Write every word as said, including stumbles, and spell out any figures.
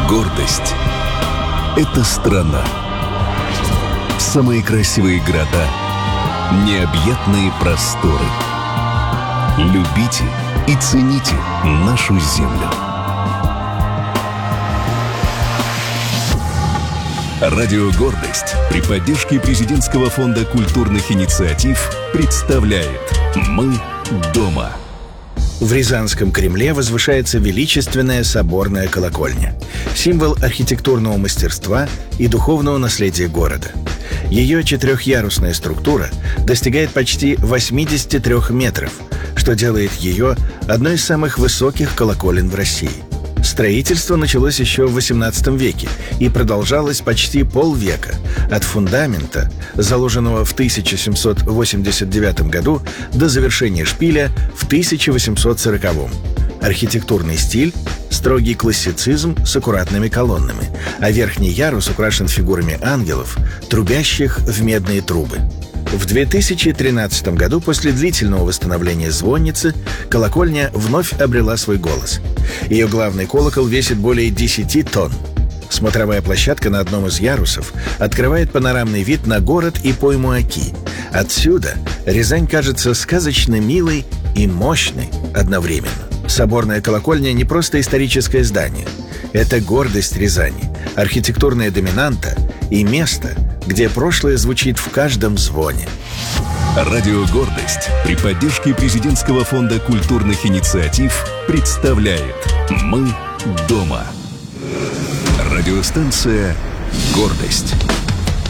Гордость — это страна. Самые красивые города, необъятные просторы. Любите и цените нашу землю. Радио «Гордость» при поддержке Президентского фонда культурных инициатив представляет «Мы дома». В Рязанском Кремле возвышается величественная соборная колокольня, символ архитектурного мастерства и духовного наследия города. Ее четырехъярусная структура достигает почти восемьдесят три метров, что делает ее одной из самых высоких колоколен в России. Строительство началось еще в восемнадцатом веке и продолжалось почти полвека, от фундамента, заложенного в тысяча семьсот восемьдесят девятом году, до завершения шпиля в тысяча восемьсот сороковом. Архитектурный стиль – строгий классицизм с аккуратными колоннами, а верхний ярус украшен фигурами ангелов, трубящих в медные трубы. В две тысячи тринадцатом году, после длительного восстановления звонницы, колокольня вновь обрела свой голос. Ее главный колокол весит более десяти тонн. Смотровая площадка на одном из ярусов открывает панорамный вид на город и пойму Оки. Отсюда Рязань кажется сказочно милой и мощной одновременно. Соборная колокольня не просто историческое здание. Это гордость Рязани, архитектурная доминанта и место, где прошлое звучит в каждом звоне. Радио «Гордость» при поддержке Президентского фонда культурных инициатив представляет «Мы дома». Радиостанция «Гордость».